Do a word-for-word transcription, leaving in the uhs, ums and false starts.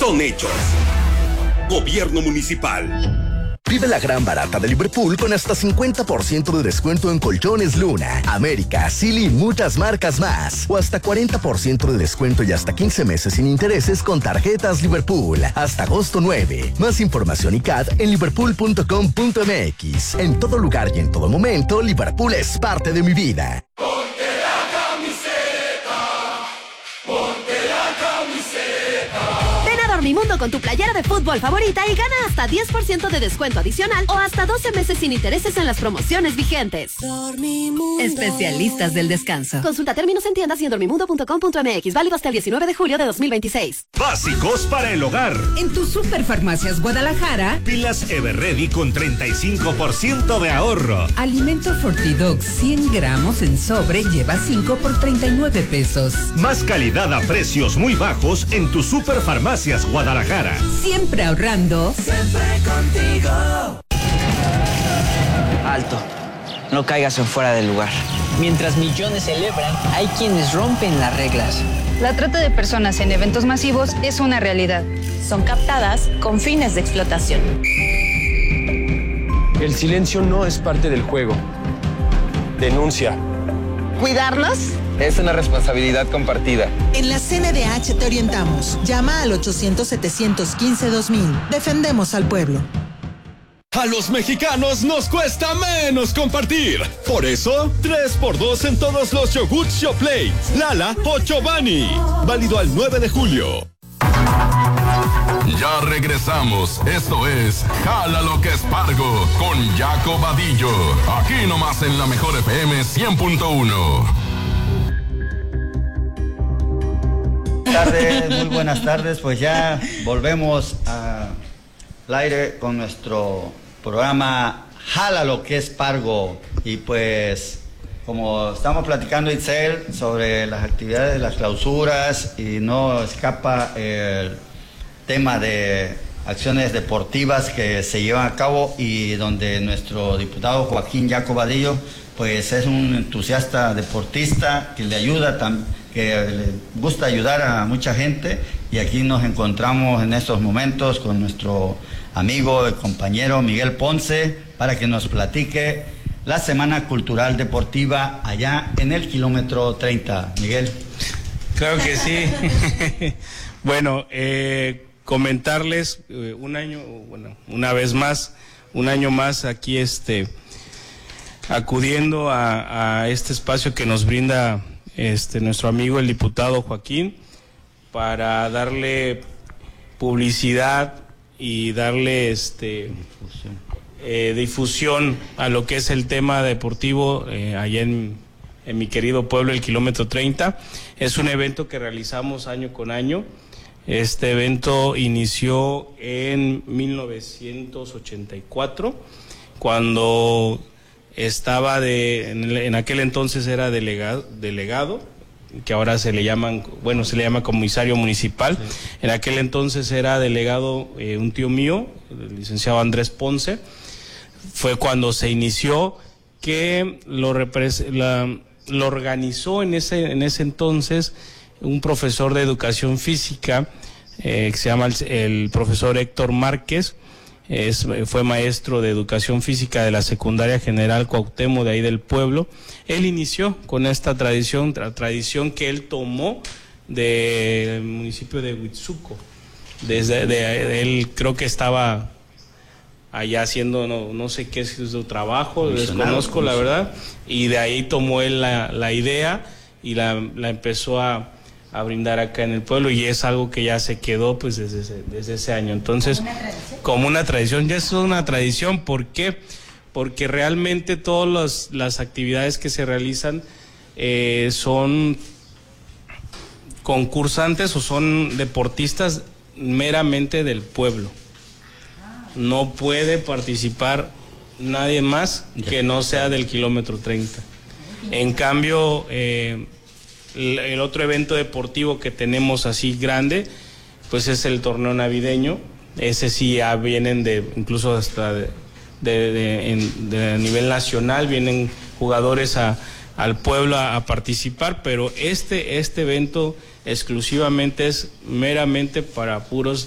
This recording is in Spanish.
son hechos. Gobierno Municipal. Vive la gran barata de Liverpool con hasta cincuenta por ciento de descuento en colchones Luna, América, Silly y muchas marcas más. O hasta cuarenta por ciento de descuento y hasta quince meses sin intereses con tarjetas Liverpool. Hasta agosto nueve. Más información y C A D en liverpool punto com punto m x. En todo lugar y en todo momento, Liverpool es parte de mi vida. Dormimundo con tu playera de fútbol favorita y gana hasta diez por ciento de descuento adicional o hasta doce meses sin intereses en las promociones vigentes. Dormimundo. Especialistas del descanso. Consulta términos en tiendas y en dormimundo punto com punto m x. Válido hasta el diecinueve de julio de dos mil veintiséis. Básicos para el hogar. En tu Superfarmacias Guadalajara. Pilas Everready con treinta y cinco por ciento de ahorro. Alimento Fortidox cien gramos en sobre lleva cinco por treinta y nueve pesos. Más calidad a precios muy bajos en tu Superfarmacias Guadalajara. Siempre ahorrando. Siempre contigo. Alto. No caigas en fuera del lugar. Mientras millones celebran, hay quienes rompen las reglas. La trata de personas en eventos masivos es una realidad. Son captadas con fines de explotación. El silencio no es parte del juego. Denuncia. ¿Cuidarlos? Es una responsabilidad compartida. En la C N D H te orientamos. Llama al ochocientos, setecientos quince, dos mil. Defendemos al pueblo. A los mexicanos nos cuesta menos compartir. Por eso, tres por dos en todos los yogurts Yoplait, Lala o Chobani. Válido al nueve de julio. Ya regresamos. Esto es Jala lo que es Pargo con Jaco Vadillo. Aquí nomás en la mejor F M cien punto uno. Buenas tardes, muy buenas tardes. Pues ya volvemos a al aire con nuestro programa Jala lo que es Pargo. Y pues como estamos platicando, Itzel, sobre las actividades de las clausuras, y no escapa el tema de acciones deportivas que se llevan a cabo, y donde nuestro diputado Joaquín Jaco Vadillo pues es un entusiasta deportista que le ayuda, que le gusta ayudar a mucha gente, y aquí nos encontramos en estos momentos con nuestro amigo y compañero Miguel Ponce para que nos platique la Semana Cultural Deportiva allá en el kilómetro treinta. Miguel. Claro que sí. Bueno, eh, comentarles eh, un año, bueno, una vez más, un año más aquí este acudiendo a, a este espacio que nos brinda este nuestro amigo el diputado Joaquín, para darle publicidad y darle este difusión, eh, difusión a lo que es el tema deportivo eh, allá en, en mi querido pueblo, el kilómetro treinta. Es un evento que realizamos año con año. Este evento inició en mil novecientos ochenta y cuatro, cuando estaba de, en, en aquel entonces era delegado, delegado, que ahora se le llaman, bueno, se le llama comisario municipal. Sí. En aquel entonces era delegado eh, un tío mío, el licenciado Andrés Ponce. Fue cuando se inició, que lo, la, lo organizó en ese, en ese entonces un profesor de educación física, eh, que se llama el, el profesor Héctor Márquez. Es, fue maestro de educación física de la secundaria General Cuauhtémoc de ahí del pueblo. Él inició con esta tradición, tra tradición que él tomó del municipio de Huitzuco. Desde de, de, él creo que estaba allá haciendo no, no sé qué es su trabajo, desconozco la verdad, y de ahí tomó él la, la idea y la, la empezó a a brindar acá en el pueblo, y es algo que ya se quedó pues desde ese, desde ese año. Entonces, ¿como una tradición? Como una tradición, ya es una tradición. ¿Por qué? Porque realmente todas los, las actividades que se realizan eh, son concursantes o son deportistas meramente del pueblo. No puede participar nadie más que no sea del kilómetro treinta. En cambio, eh, el otro evento deportivo que tenemos así grande, pues es el torneo navideño. Ese sí ya vienen de, incluso hasta de, de, de, en, de a nivel nacional, vienen jugadores a, al pueblo a, a participar, pero este, este evento exclusivamente es meramente para puros